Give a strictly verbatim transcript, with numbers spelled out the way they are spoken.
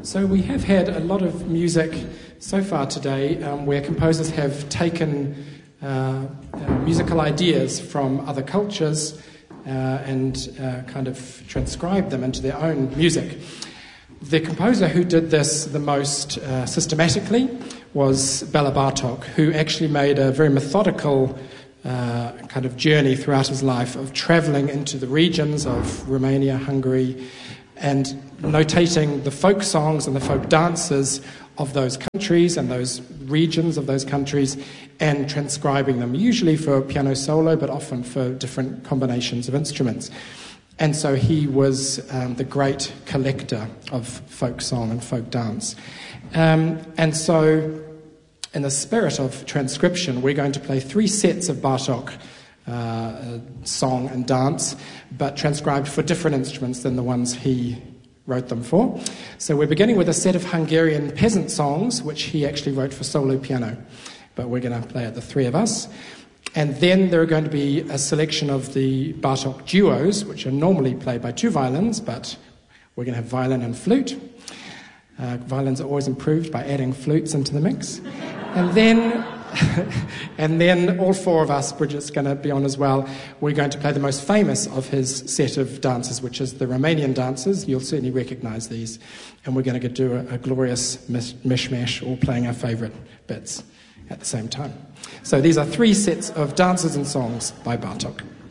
So we have had a lot of music so far today um, where composers have taken uh, uh, musical ideas from other cultures uh, and uh, kind of transcribed them into their own music. The composer who did this the most uh, systematically was Bela Bartok, who actually made a very methodical uh, kind of journey throughout his life of travelling into the regions of Romania, Hungary, and notating the folk songs and the folk dances of those countries and those regions of those countries and transcribing them, usually for piano solo, but often for different combinations of instruments. And so he was um, the great collector of folk song and folk dance. Um, and so in the spirit of transcription, we're going to play three sets of Bartok uh, song and dance, but transcribed for different instruments than the ones he wrote them for. So we're beginning with a set of Hungarian peasant songs, which he actually wrote for solo piano, but we're going to play it, the three of us. And then there are going to be a selection of the Bartok duos, which are normally played by two violins, but we're going to have violin and flute. Uh, violins are always improved by adding flutes into the mix. And then and then all four of us, Bridget's going to be on as well, we're going to play the most famous of his set of dances, which is the Romanian dances. You'll certainly recognise these. And we're going to do a, a glorious mishmash, all playing our favourite bits at the same time. So these are three sets of dances and songs by Bartok.